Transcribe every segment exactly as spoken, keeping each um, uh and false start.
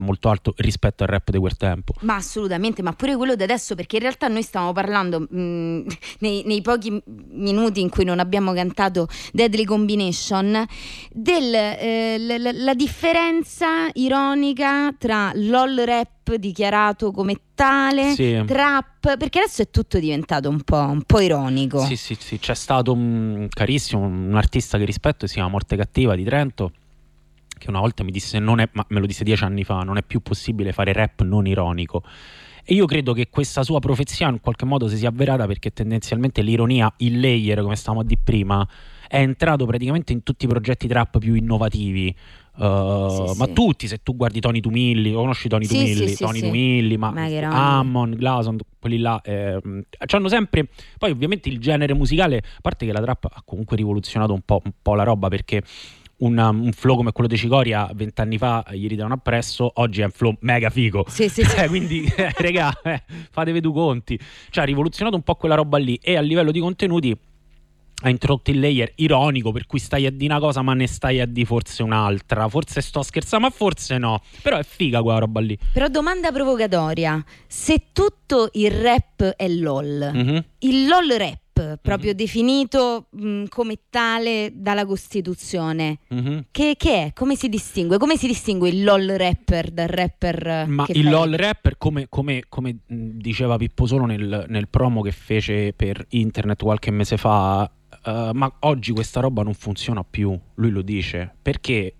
molto alto rispetto al rap di quel tempo. Ma assolutamente, ma pure quello di adesso, perché in realtà noi stavamo parlando mh, nei, nei pochi minuti in cui non abbiamo cantato Deadly Combination della eh, la, la differenza ironica tra LOL rap dichiarato come tale, sì. trap, perché adesso è tutto diventato un po', un po' ironico. Sì, sì, sì, c'è stato un carissimo, un artista che rispetto, si chiama Morte Cattiva di Trento, che una volta mi disse, non è, ma me lo disse dieci anni fa, non è più possibile fare rap non ironico. E io credo che questa sua profezia in qualche modo si sia avverata, perché tendenzialmente l'ironia, il layer, come stavamo a dire prima, è entrato praticamente in tutti i progetti trap più innovativi. Uh, sì, ma sì. tutti, se tu guardi Tony Tumilli, conosci Tony sì, Tumilli, sì, Tony sì, Tumilli, ma Ammon, Glason, quelli là, eh, c'hanno sempre. Poi ovviamente il genere musicale, a parte che la trap ha comunque rivoluzionato un po', un po' la roba, perché Una, un flow come quello di Cicoria vent'anni fa gli ridavano appresso, oggi è un flow mega figo. Sì, sì, sì. Eh, quindi eh, regà, eh, fatevi due conti. Cioè ha rivoluzionato un po' quella roba lì, e a livello di contenuti ha introdotto il layer ironico, per cui stai a di una cosa ma ne stai a di forse un'altra. Forse sto scherzando, ma forse no. Però è figa quella roba lì. Però domanda provocatoria: se tutto il rap è LOL, mm-hmm. il LOL rap proprio mm-hmm. definito mh, come tale dalla Costituzione, mm-hmm. che, che è? Come si distingue? Come si distingue il LOL rapper dal rapper? Ma che il fai? LOL rapper, come, come, come diceva Pippo Solo nel, nel promo che fece per internet qualche mese fa, uh, ma oggi questa roba non funziona più, lui lo dice, perché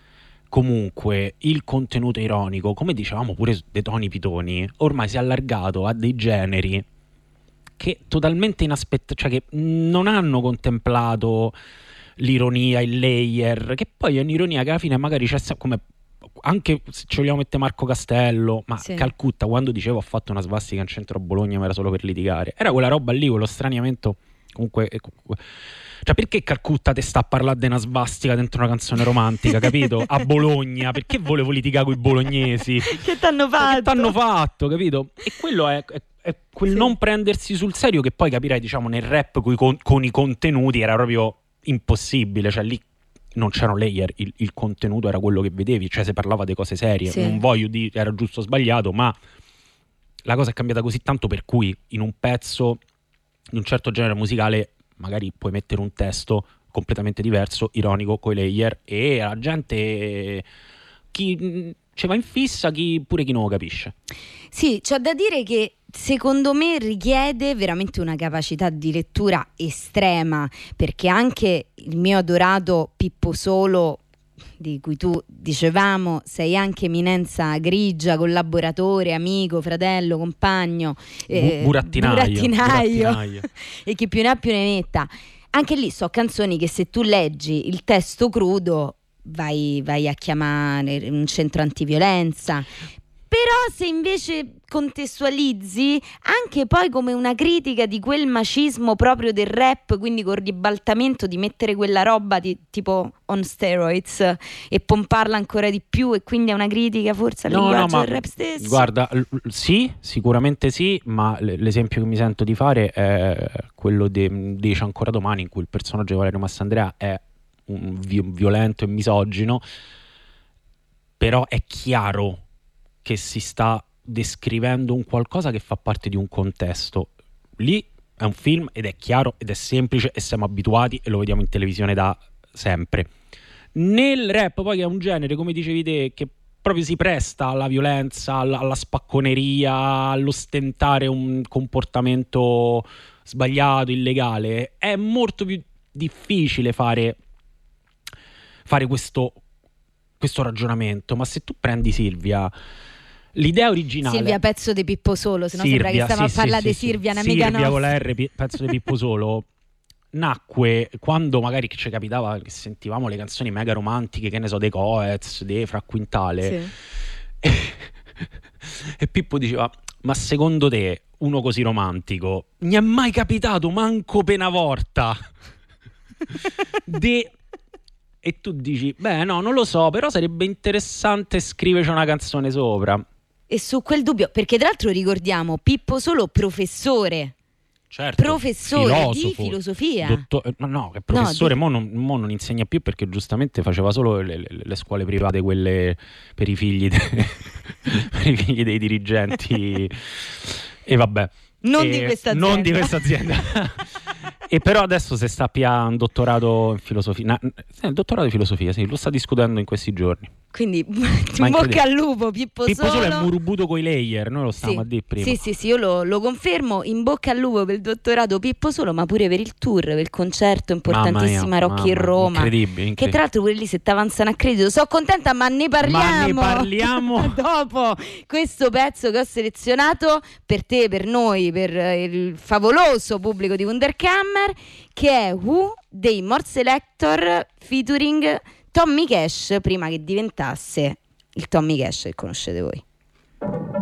comunque il contenuto ironico, come dicevamo pure dei Toni Pitoni, ormai si è allargato a dei generi che totalmente inaspettati, cioè che non hanno contemplato l'ironia, il layer, che poi è un'ironia che alla fine magari c'è, come anche se ci vogliamo mettere Marco Castello, ma sì. Calcutta, quando dicevo ho fatto una svastica in centro a Bologna, ma era solo per litigare, era quella roba lì, quello straniamento. Comunque, cioè, perché Calcutta te sta a parlare di una svastica dentro una canzone romantica, capito? A Bologna, perché volevo litigare con i bolognesi? Che t'hanno fatto? Che t'hanno fatto, capito? E quello è, è, è quel sì. non prendersi sul serio, che poi capirai, diciamo, nel rap coi, con, con i contenuti era proprio impossibile, cioè lì non c'erano layer, il, il contenuto era quello che vedevi, cioè si parlava di cose serie, sì. non voglio dire era giusto o sbagliato, ma la cosa è cambiata così tanto per cui in un pezzo di un certo genere musicale magari puoi mettere un testo completamente diverso, ironico, coi layer, e la gente, chi ci va in fissa, chi pure chi non lo capisce. Sì, c'ho da dire che secondo me richiede veramente una capacità di lettura estrema, perché anche il mio adorato Pippo Solo, di cui tu dicevamo sei anche eminenza grigia, collaboratore, amico, fratello, compagno, eh, burattinaio, burattinaio, burattinaio. E chi più ne ha più ne metta. Anche lì so canzoni che se tu leggi il testo crudo vai, vai a chiamare un centro antiviolenza. Però se invece contestualizzi anche poi come una critica di quel macismo proprio del rap, quindi con ribaltamento di mettere quella roba di, tipo on steroids, e pomparla ancora di più, e quindi è una critica forse al no, linguaggio no, del rap stesso. Guarda, l- sì, sicuramente sì, ma l- l'esempio che mi sento di fare è quello di Dice ancora domani, in cui il personaggio di Valerio Massandrea è un vi- violento e misogino, però è chiaro che si sta descrivendo un qualcosa che fa parte di un contesto. Lì è un film ed è chiaro ed è semplice e siamo abituati e lo vediamo in televisione da sempre. Nel rap poi, che è un genere, come dicevi te, che proprio si presta alla violenza, alla, alla spacconeria, all'ostentare un comportamento sbagliato, illegale, è molto più difficile fare fare questo questo ragionamento. Ma se tu prendi Silvia, l'idea originale, Silvia pezzo di Pippo Solo, se no sembra che stiamo sì, a parlare sì, di sì, Silvia, sì. un'amica Silvia nostra. con la R, pezzo di Pippo Solo, nacque quando magari che ci capitava che sentivamo le canzoni mega romantiche, che ne so, dei Coez, dei Fra Quintale, sì. e, e Pippo diceva: ma secondo te uno così romantico mi è mai capitato manco per una volta de... E tu dici: beh, no, non lo so, però sarebbe interessante scriverci una canzone sopra. E su quel dubbio, perché tra l'altro ricordiamo Pippo Solo professore, certo, professore filosofo, di filosofia. Dottor, ma no, è professore, No, mo, non, mo non insegna più perché giustamente faceva solo le, le- le scuole private, quelle per i figli, de- per i figli dei dirigenti. E vabbè. Non E di questa azienda. Non di questa azienda. E però adesso si sta più un dottorato in filosofia. Na- eh, il dottorato di filosofia, sì, lo sta discutendo in questi giorni. Quindi Ma in bocca al lupo, Pippo, Pippo Solo è Solo. murubuto coi layer, noi lo stavamo Sì, a dire prima. sì, sì, sì, io lo, lo confermo. In bocca al lupo per il dottorato Pippo Solo, ma pure per il tour, per il concerto importantissima Rock in Roma. Incredibile, incredibile. Che tra l'altro pure lì se ti avanzano a credito. Sono contenta, ma ne parliamo. Ma ne parliamo dopo questo pezzo che ho selezionato per te, per noi, per il favoloso pubblico di Wunderkammer, che è Who dei More Selector featuring Tommy Cash, prima che diventasse il Tommy Cash che conoscete voi.